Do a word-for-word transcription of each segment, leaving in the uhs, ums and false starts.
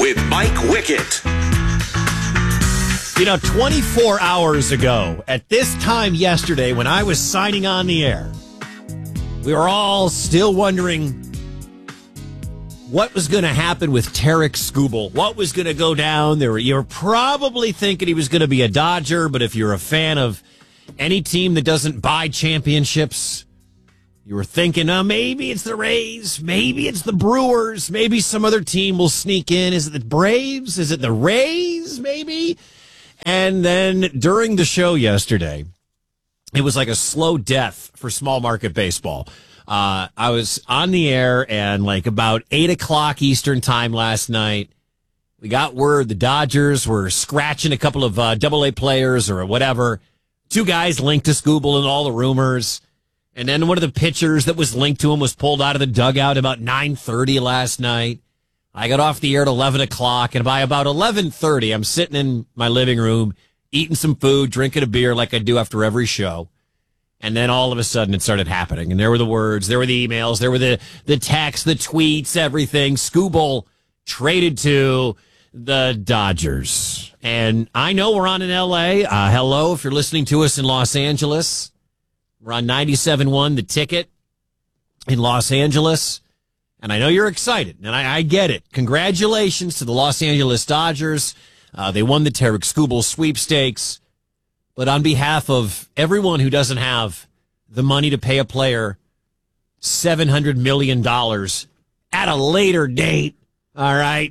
with Mike Wickett. You know, twenty-four hours ago, at this time yesterday, when I was signing on the air, we were all still wondering what was going to happen with Tarik Skubal. What was going to go down? There were, you were probably thinking he was going to be a Dodger, but if you're a fan of any team that doesn't buy championships, you were thinking, oh, maybe it's the Rays, maybe it's the Brewers, maybe some other team will sneak in. Is it the Braves? Is it the Rays, maybe? And then during the show yesterday, it was like a slow death for small market baseball. Uh, I was on the air, and like about eight o'clock Eastern time last night, we got word the Dodgers were scratching a couple of uh, double A players or whatever. Two guys linked to Skubal and all the rumors. And then one of the pitchers that was linked to him was pulled out of the dugout about nine thirty last night. I got off the air at eleven o'clock, and by about eleven thirty, I'm sitting in my living room, eating some food, drinking a beer like I do after every show. And then all of a sudden it started happening. And there were the words, there were the emails, there were the, the texts, the tweets, everything. Skubal traded to the Dodgers. And I know we're on in L A. Uh, hello, if you're listening to us in Los Angeles. We're on ninety-seven point one, The Ticket in Los Angeles. And I know you're excited, and I, I get it. Congratulations to the Los Angeles Dodgers. Uh, they won the Tarik Skubal sweepstakes. But on behalf of everyone who doesn't have the money to pay a player seven hundred million dollars at a later date, all right,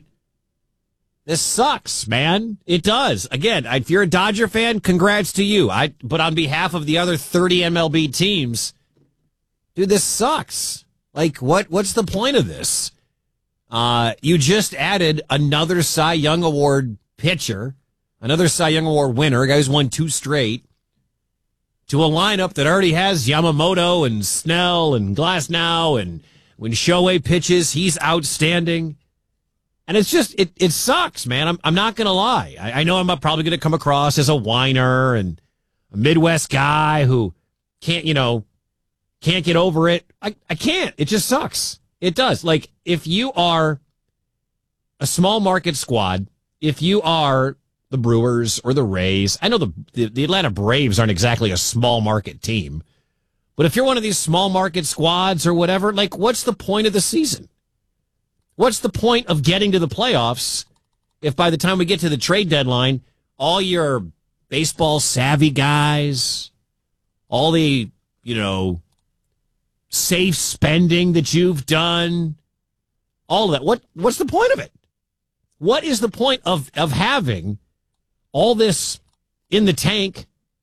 this sucks, man. It does. Again, if you're a Dodger fan, congrats to you. I. But on behalf of the other thirty M L B teams, dude, this sucks. Like, what? What's the point of this? Uh, you just added another Cy Young Award pitcher, another Cy Young Award winner, a guy who's won two straight, to a lineup that already has Yamamoto and Snell and Glasnow, and when Shohei pitches, he's outstanding. And it's just, it, it sucks, man. I'm I'm not going to lie. I, I know I'm probably going to come across as a whiner and a Midwest guy who can't, you know, can't get over it. I, I can't. It just sucks. It does. Like, if you are a small market squad, if you are the Brewers or the Rays, I know the, the, the Atlanta Braves aren't exactly a small market team, but if you're one of these small market squads or whatever, like, what's the point of the season? What's the point of getting to the playoffs if by the time we get to the trade deadline, all your baseball savvy guys, all the, you know, safe spending that you've done, all of that, what what's the point of it? What is the point of, of having all this in the tank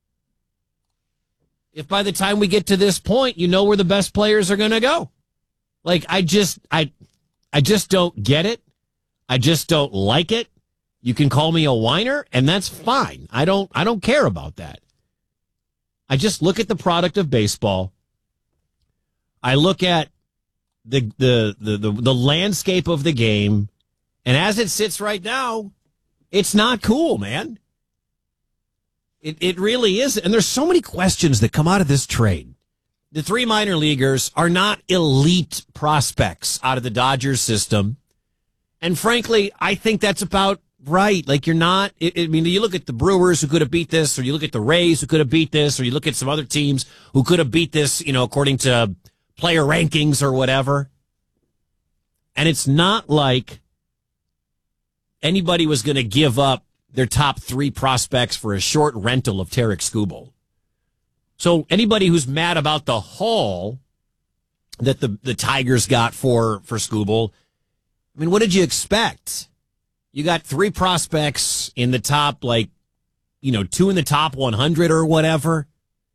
if by the time we get to this point, you know where the best players are going to go? Like, I just, I... I just don't get it. I just don't like it. You can call me a whiner, and that's fine. I don't I don't care about that. I just look at the product of baseball. I look at the the the the, the landscape of the game, and as it sits right now, it's not cool, man. It it really is. And there's so many questions that come out of this trade. The three minor leaguers are not elite prospects out of the Dodgers system. And frankly, I think that's about right. Like, you're not, I mean, you look at the Brewers who could have beat this, or you look at the Rays who could have beat this, or you look at some other teams who could have beat this, you know, according to player rankings or whatever. And it's not like anybody was going to give up their top three prospects for a short rental of Tarik Skubal. So anybody who's mad about the haul that the, the Tigers got for, for Skubal, I mean, what did you expect? You got three prospects in the top, like, you know, two in the top one hundred or whatever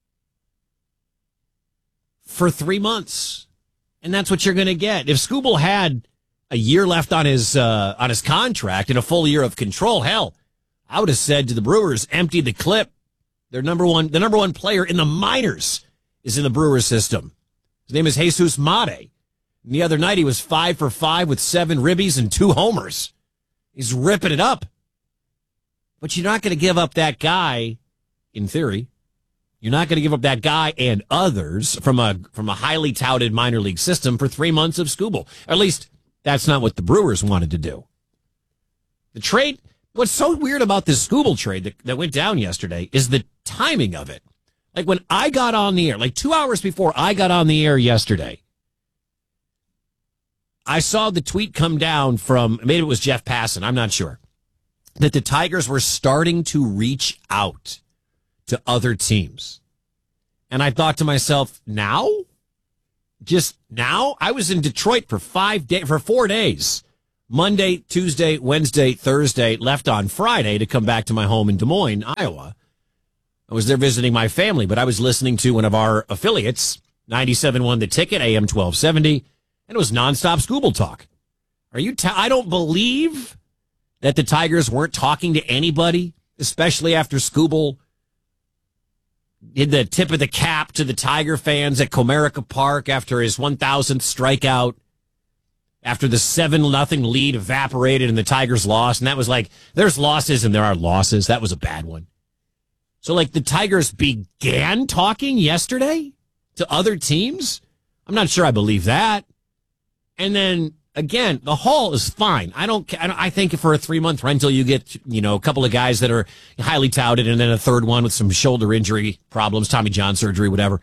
for three months. And that's what you're going to get. If Skubal had a year left on his, uh, on his contract and a full year of control, hell, I would have said to the Brewers, empty the clip. Their number one, the number one player in the minors is in the Brewers system. His name is Jesus Mate. And the other night he was five for five with seven ribbies and two homers. He's ripping it up. But you're not going to give up that guy, in theory. You're not going to give up that guy and others from a from a highly touted minor league system for three months of Skubal. Or at least that's not what the Brewers wanted to do. The trade, what's so weird about this Skubal trade that, that went down yesterday is the timing of it. Like when I got on the air, like two hours before I got on the air yesterday, I saw the tweet come down from, maybe it was Jeff Passan, I'm not sure, that the Tigers were starting to reach out to other teams. And I thought to myself, now? Just now? I was in Detroit for five days, for four days. Monday, Tuesday, Wednesday, Thursday, left on Friday to come back to my home in Des Moines, Iowa. I was there visiting my family, but I was listening to one of our affiliates, ninety-seven point one The Ticket, A M twelve seventy, and it was nonstop Skubal talk. Are you? Ta- I don't believe that the Tigers weren't talking to anybody, especially after Skubal did the tip of the cap to the Tiger fans at Comerica Park after his one thousandth strikeout, after the seven nothing lead evaporated and the Tigers lost. And that was like, there's losses and there are losses. That was a bad one. So, like, the Tigers began talking yesterday to other teams? I'm not sure I believe that. And then, again, the haul is fine. I don't, I, don't, I think for a three-month rental, you get, you know, a couple of guys that are highly touted and then a third one with some shoulder injury problems, Tommy John surgery, whatever.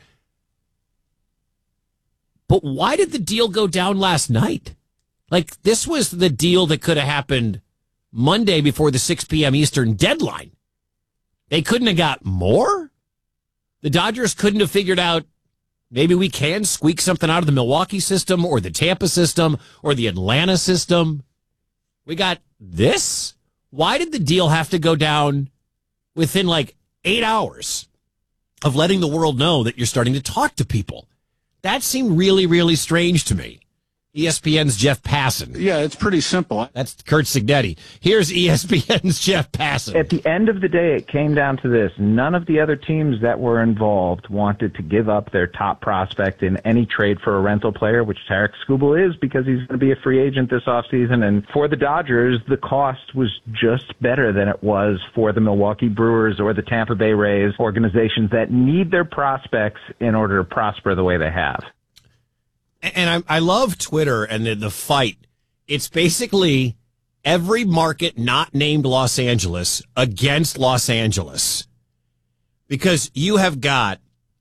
But why did the deal go down last night? Like, this was the deal that could have happened Monday before the six p.m. Eastern deadline. They couldn't have got more? The Dodgers couldn't have figured out, maybe we can squeak something out of the Milwaukee system or the Tampa system or the Atlanta system. We got this? Why did the deal have to go down within like eight hours of letting the world know that you're starting to talk to people? That seemed really, really strange to me. E S P N's Jeff Passan. Yeah, it's pretty simple. That's Kurt Signetti. Here's E S P N's Jeff Passan. At the end of the day, it came down to this. None of the other teams that were involved wanted to give up their top prospect in any trade for a rental player, which Tarik Skubal is, because he's going to be a free agent this offseason. And for the Dodgers, the cost was just better than it was for the Milwaukee Brewers or the Tampa Bay Rays, organizations that need their prospects in order to prosper the way they have. And I, I love Twitter and the, the fight. It's basically every market not named Los Angeles against Los Angeles. Because you have got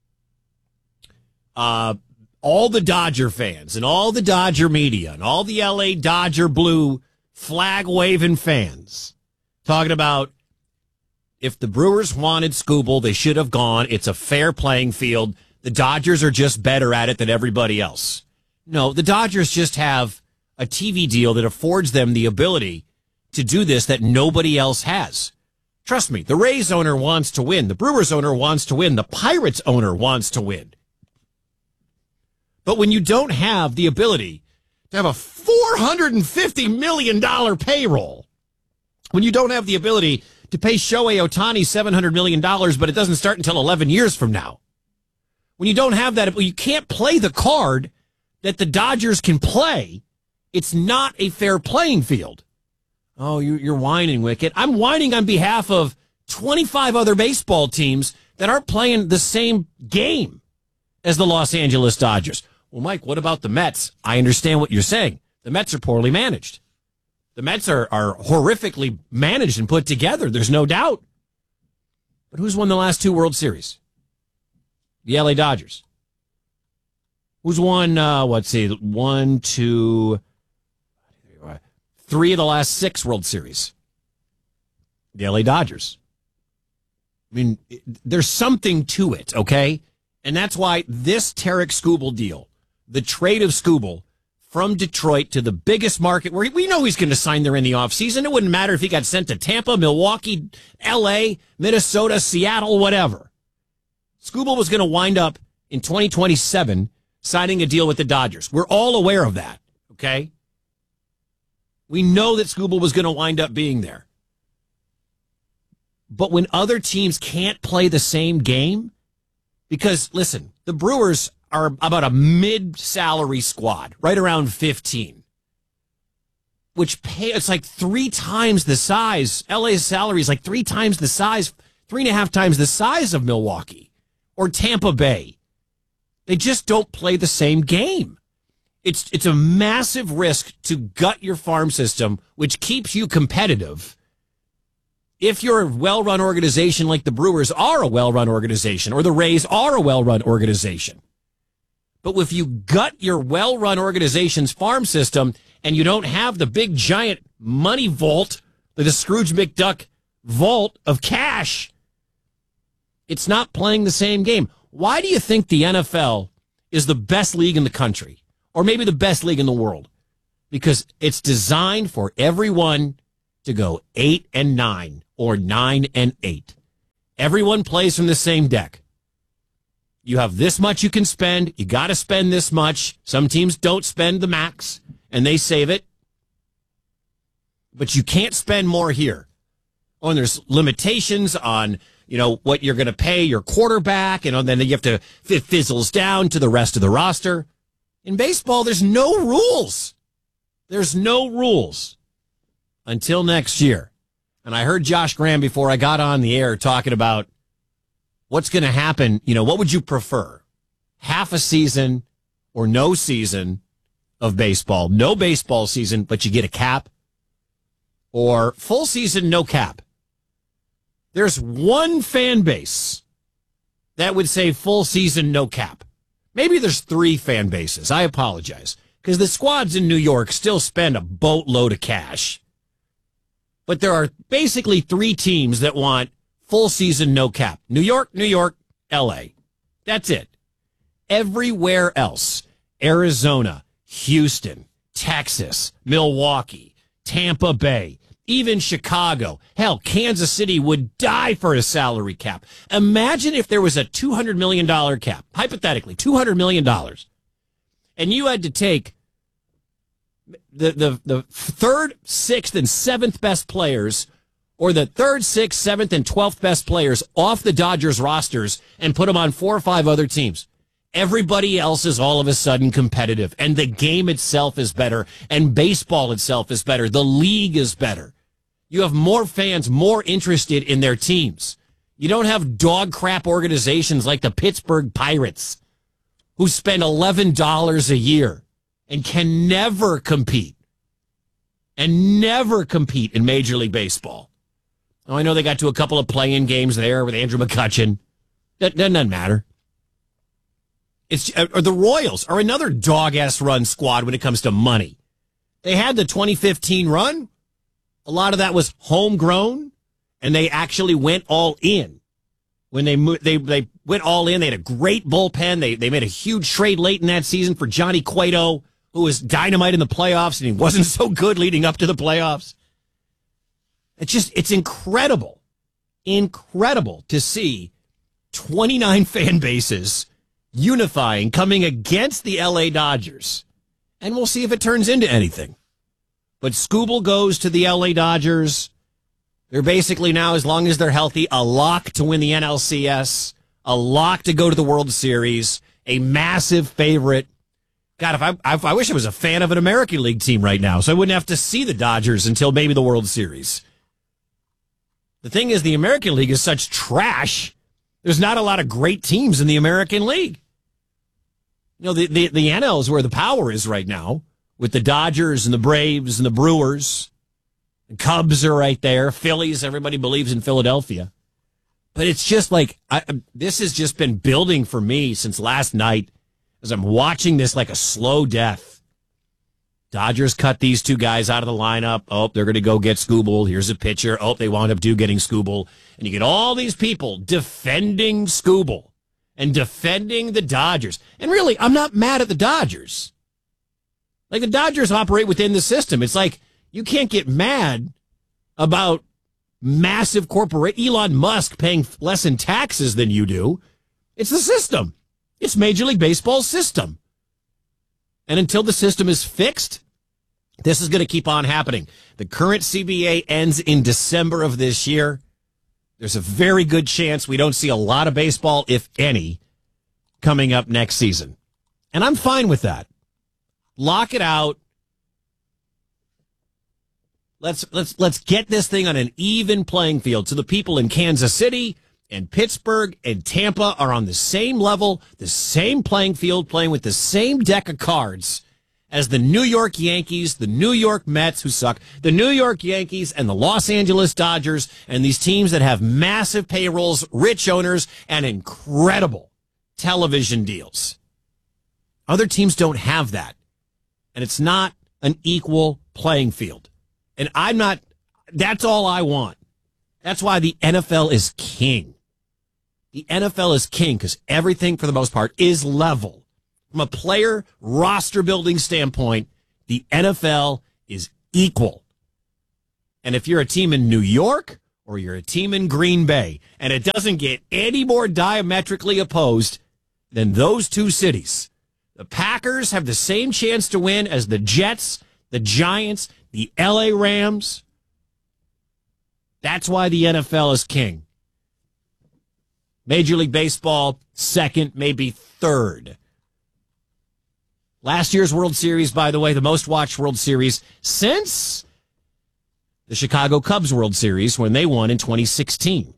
uh, all the Dodger fans and all the Dodger media and all the L A Dodger blue flag-waving fans talking about if the Brewers wanted Skubal, they should have gone. It's a fair playing field. The Dodgers are just better at it than everybody else. No, the Dodgers just have a T V deal that affords them the ability to do this that nobody else has. Trust me, the Rays owner wants to win. The Brewers owner wants to win. The Pirates owner wants to win. But when you don't have the ability to have a four hundred fifty million dollars payroll, when you don't have the ability to pay Shohei Ohtani seven hundred million dollars, but it doesn't start until eleven years from now, when you don't have that, you can't play the card that the Dodgers can play, it's not a fair playing field. Oh, you, you're whining, Wicket. I'm whining on behalf of twenty-five other baseball teams that aren't playing the same game as the Los Angeles Dodgers. Well, Mike, what about the Mets? I understand what you're saying. The Mets are poorly managed. The Mets are, are horrifically managed and put together. There's no doubt. But who's won the last two World Series? The L A Dodgers. Who's won, uh, let's see, one, two, three of the last six World Series? The L A Dodgers. I mean, there's something to it, okay? And that's why this Tarik Skubal deal, the trade of Skubal from Detroit to the biggest market where we know he's going to sign there in the offseason. It wouldn't matter if he got sent to Tampa, Milwaukee, L A, Minnesota, Seattle, whatever. Skubal was going to wind up in twenty twenty-seven signing a deal with the Dodgers. We're all aware of that, okay? We know that Skubal was going to wind up being there. But when other teams can't play the same game, because, listen, the Brewers are about a mid-salary squad, right around fifteen, which pay, it's like three times the size. L A's salary is like three times the size, three and a half times the size of Milwaukee or Tampa Bay. They just don't play the same game. It's it's a massive risk to gut your farm system, which keeps you competitive. If you're a well-run organization like the Brewers are a well-run organization, or the Rays are a well-run organization. But if you gut your well-run organization's farm system and you don't have the big giant money vault, the Scrooge McDuck vault of cash, it's not playing the same game. Why do you think the N F L is the best league in the country? Or maybe the best league in the world? Because it's designed for everyone to go eight and nine or nine and eight. Everyone plays from the same deck. You have this much you can spend. You got to spend this much. Some teams don't spend the max and they save it. But you can't spend more here. Oh, and there's limitations on, you know, what you're going to pay your quarterback. And then you have to, it fizzles down to the rest of the roster. In baseball, there's no rules. There's no rules until next year. And I heard Josh Graham before I got on the air talking about what's going to happen. You know, what would you prefer? Half a season or no season of baseball? No baseball season, but you get a cap? Or full season, no cap? There's one fan base that would say full season, no cap. Maybe there's three fan bases. I apologize. Because the squads in New York still spend a boatload of cash. But there are basically three teams that want full season, no cap. New York, New York, L A. That's it. Everywhere else, Arizona, Houston, Texas, Milwaukee, Tampa Bay, even Chicago, hell, Kansas City would die for a salary cap. Imagine if there was a two hundred million dollars cap, hypothetically, two hundred million dollars, and you had to take the, the, the third, sixth, and seventh best players, or the third, sixth, seventh, and twelfth best players off the Dodgers rosters and put them on four or five other teams. Everybody else is all of a sudden competitive, and the game itself is better, and baseball itself is better. The league is better. You have more fans more interested in their teams. You don't have dog crap organizations like the Pittsburgh Pirates who spend eleven dollars a year and can never compete and never compete in Major League Baseball. Oh, I know they got to a couple of play-in games there with Andrew McCutchen. That, that doesn't matter. It's or the Royals are another dog-ass run squad when it comes to money. They had the twenty fifteen run. A lot of that was homegrown, and they actually went all in. When they they they went all in, they had a great bullpen. They they made a huge trade late in that season for Johnny Cueto, who was dynamite in the playoffs, and he wasn't so good leading up to the playoffs. It's just, it's incredible, incredible to see twenty-nine fan bases unifying, coming against the L A Dodgers. And we'll see if it turns into anything. But Skubal goes to the L A Dodgers. They're basically now, as long as they're healthy, a lock to win the N L C S, a lock to go to the World Series, a massive favorite. God, if I, if I wish I was a fan of an American League team right now, so I wouldn't have to see the Dodgers until maybe the World Series. The thing is, the American League is such trash. There's not a lot of great teams in the American League. You know, the, the, the N L is where the power is right now, with the Dodgers and the Braves and the Brewers. The Cubs are right there. Phillies, everybody believes in Philadelphia. But it's just like, I, this has just been building for me since last night as I'm watching this like a slow death. Dodgers cut these two guys out of the lineup. Oh, they're going to go get Skubal. Here's a pitcher. Oh, they wound up do getting Skubal. And you get all these people defending Skubal and defending the Dodgers. And really, I'm not mad at the Dodgers. Like, the Dodgers operate within the system. It's like, you can't get mad about massive corporate Elon Musk paying less in taxes than you do. It's the system. It's Major League Baseball's system. And until the system is fixed, this is going to keep on happening. The current C B A ends in December of this year. There's a very good chance we don't see a lot of baseball, if any, coming up next season. And I'm fine with that. Lock it out. Let's let's let's get this thing on an even playing field so the people in Kansas City and Pittsburgh and Tampa are on the same level, the same playing field, playing with the same deck of cards, as the New York Yankees, the New York Mets, who suck, the New York Yankees and the Los Angeles Dodgers, and these teams that have massive payrolls, rich owners, and incredible television deals. Other teams don't have that. And it's not an equal playing field. And I'm not, that's all I want. That's why the N F L is king. The N F L is king because everything, for the most part, is level. From a player roster building standpoint, the N F L is equal. And if you're a team in New York or you're a team in Green Bay, and it doesn't get any more diametrically opposed than those two cities, the Packers have the same chance to win as the Jets, the Giants, the L A Rams. That's why the N F L is king. Major League Baseball, second, maybe third. Last year's World Series, by the way, the most watched World Series since the Chicago Cubs World Series when they won in twenty sixteen.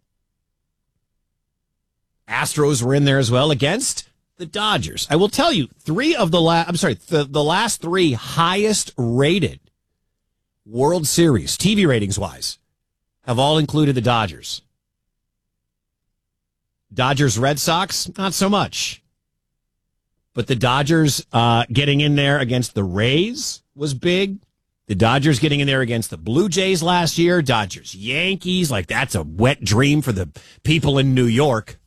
Astros were in there as well against the Dodgers. I will tell you, three of the last, I'm sorry, the, the last three highest rated World Series, T V ratings wise, have all included the Dodgers. Dodgers Red Sox, not so much. But the Dodgers uh, getting in there against the Rays was big. The Dodgers getting in there against the Blue Jays last year. Dodgers Yankees, like that's a wet dream for the people in New York.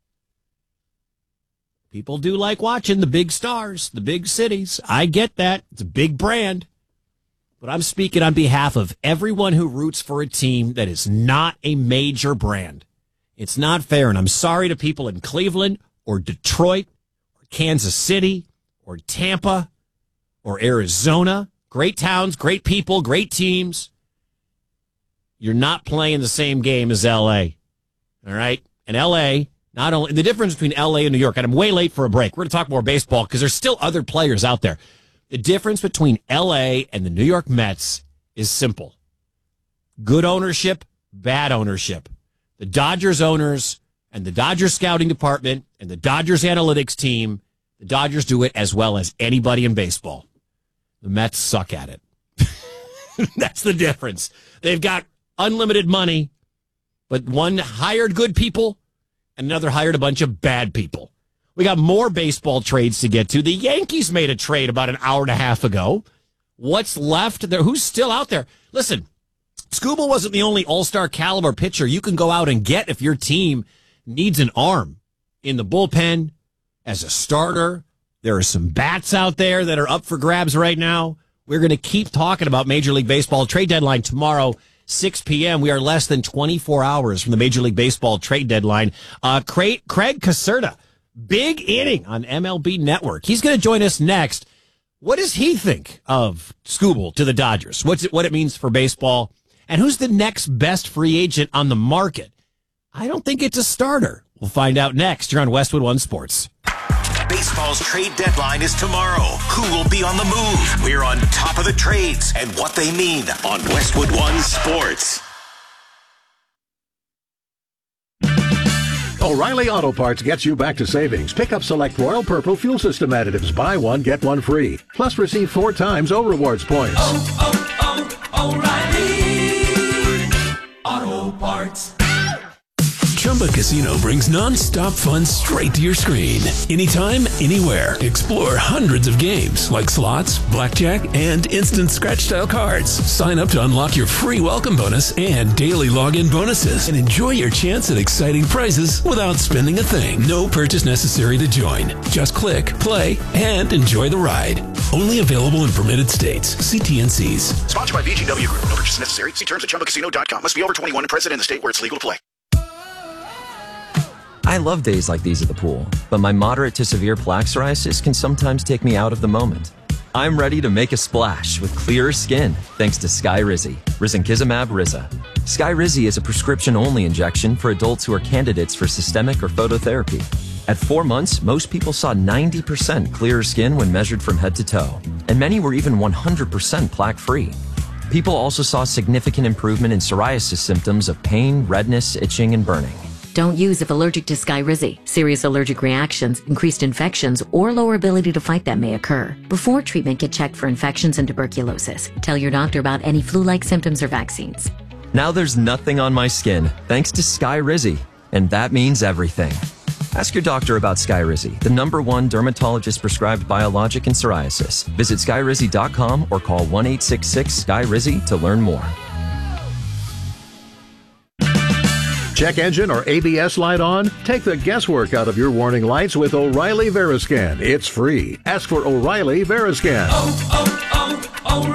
People do like watching the big stars, the big cities. I get that. It's a big brand. But I'm speaking on behalf of everyone who roots for a team that is not a major brand. It's not fair, and I'm sorry to people in Cleveland or Detroit or Kansas City or Tampa or Arizona. Great towns, great people, great teams. You're not playing the same game as L A. All right? And L A, not only the difference between L A and New York, and I'm way late for a break. We're going to talk more baseball because there's still other players out there. The difference between L A and the New York Mets is simple. Good ownership, bad ownership. The Dodgers owners and the Dodgers scouting department and the Dodgers analytics team, the Dodgers do it as well as anybody in baseball. The Mets suck at it. That's the difference. They've got unlimited money, but one hired good people and another hired a bunch of bad people. We got more baseball trades to get to. The Yankees made a trade about an hour and a half ago. What's left there? Who's still out there? Listen, Skubal wasn't the only all-star caliber pitcher you can go out and get if your team needs an arm in the bullpen as a starter. There are some bats out there that are up for grabs right now. We're going to keep talking about Major League Baseball trade deadline tomorrow, six p.m. We are less than twenty-four hours from the Major League Baseball trade deadline. Uh, Craig, Craig Caserta, big inning on M L B Network. He's going to join us next. What does he think of Skubal to the Dodgers? What's it, what it means for baseball? And who's the next best free agent on the market? I don't think it's a starter. We'll find out next. You're on Westwood One Sports. Baseball's trade deadline is tomorrow. Who will be on the move? We're on top of the trades and what they mean on Westwood One Sports. O'Reilly Auto Parts gets you back to savings. Pick up select Royal Purple fuel system additives. Buy one, get one free. Plus receive four times O Rewards points. Oh, oh, oh, O'Reilly Auto Parts. Chumba Casino brings non-stop fun straight to your screen. Anytime, anywhere. Explore hundreds of games like slots, blackjack, and instant scratch-style cards. Sign up to unlock your free welcome bonus and daily login bonuses. And enjoy your chance at exciting prizes without spending a thing. No purchase necessary to join. Just click, play, and enjoy the ride. Only available in permitted states. See T N Cs. Sponsored by V G W Group. No purchase necessary. See terms at Chumba Casino dot com. Must be over twenty-one and present in the state where it's legal to play. I love days like these at the pool, but my moderate to severe plaque psoriasis can sometimes take me out of the moment. I'm ready to make a splash with clearer skin thanks to Skyrizi, risankizumab Riza. Skyrizi is a prescription-only injection for adults who are candidates for systemic or phototherapy. At four months, most people saw ninety percent clearer skin when measured from head to toe, and many were even one hundred percent plaque-free. People also saw significant improvement in psoriasis symptoms of pain, redness, itching, and burning. Don't use if allergic to Skyrizi. Serious allergic reactions, increased infections, or lower ability to fight them may occur. Before treatment, get checked for infections and tuberculosis. Tell your doctor about any flu-like symptoms or vaccines. Now there's nothing on my skin thanks to Skyrizi, and that means everything. Ask your doctor about Skyrizi, the number one dermatologist-prescribed biologic in psoriasis. Visit skyrizi dot com or call one eight six six S K Y R I Z I to learn more. Check engine or A B S light on? Take the guesswork out of your warning lights with O'Reilly Veriscan. It's free. Ask for O'Reilly Veriscan. Oh,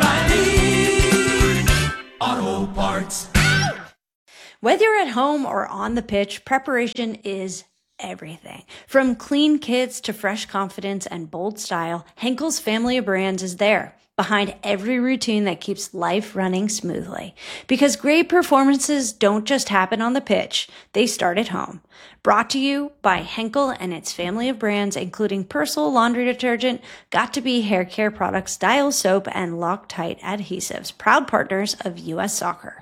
oh, oh, O'Reilly Auto Parts. Whether you're at home or on the pitch, preparation is everything. From clean kits to fresh confidence and bold style, Henkel's family of brands is there, behind every routine that keeps life running smoothly. Because great performances don't just happen on the pitch, they start at home. Brought to you by Henkel and its family of brands, including Persil laundry detergent, Got2b hair care products, Dial soap, and Loctite adhesives, proud partners of U S Soccer.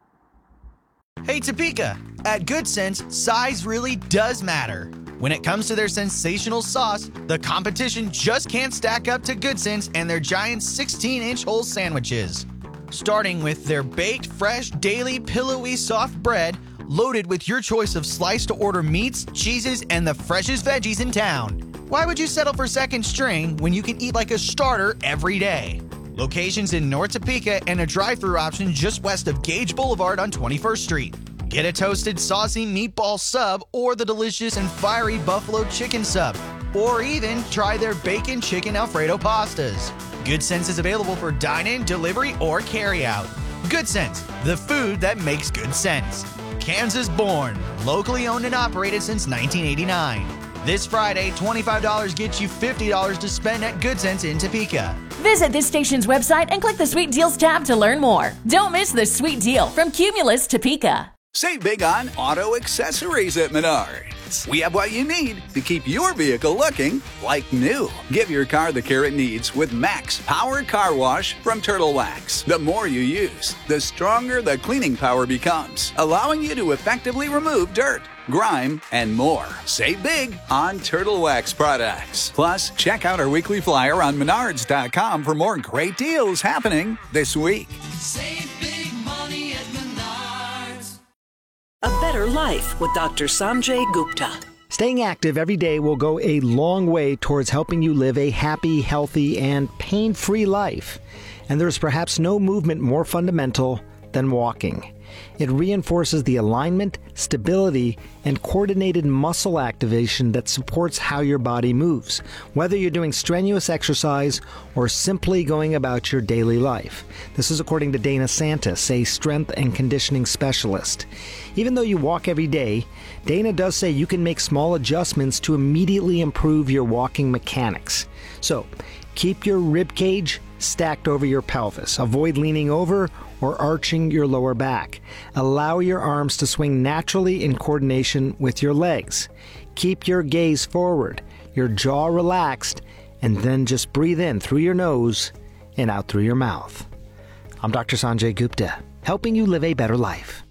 Hey Topeka, at Good Sense, size really does matter. When it comes to their sensational sauce, the competition just can't stack up to Good Sense and their giant sixteen inch whole sandwiches. Starting with their baked, fresh, daily, pillowy, soft bread, loaded with your choice of sliced-to-order meats, cheeses, and the freshest veggies in town. Why would you settle for second string when you can eat like a starter every day? Locations in North Topeka and a drive-thru option just west of Gage Boulevard on twenty-first street. Get a toasted, saucy meatball sub or the delicious and fiery buffalo chicken sub. Or even try their bacon chicken Alfredo pastas. Good Sense is available for dine-in, delivery, or carry-out. Good Sense, the food that makes good sense. Kansas born, locally owned and operated since nineteen eighty-nine. This Friday, twenty-five dollars gets you fifty dollars to spend at Good Sense in Topeka. Visit this station's website and click the Sweet Deals tab to learn more. Don't miss the sweet deal from Cumulus Topeka. Save big on auto accessories at Menards. We have what you need to keep your vehicle looking like new. Give your car the care it needs with Max Power Car Wash from Turtle Wax. The more you use, the stronger the cleaning power becomes, allowing you to effectively remove dirt, grime, and more. Save big on Turtle Wax products. Plus, check out our weekly flyer on menards dot com for more great deals happening this week. Save big money at Menards. A better life with Doctor Sanjay Gupta. Staying active every day will go a long way towards helping you live a happy, healthy, and pain-free life. And there's perhaps no movement more fundamental than walking. It reinforces the alignment, stability, and coordinated muscle activation that supports how your body moves, whether you're doing strenuous exercise or simply going about your daily life. This is according to Dana Santis, a strength and conditioning specialist. Even though you walk every day, Dana does say you can make small adjustments to immediately improve your walking mechanics. So, keep your rib cage stacked over your pelvis. Avoid leaning over or arching your lower back. Allow your arms to swing naturally in coordination with your legs. Keep your gaze forward, your jaw relaxed, and then just breathe in through your nose and out through your mouth. I'm Doctor Sanjay Gupta, helping you live a better life.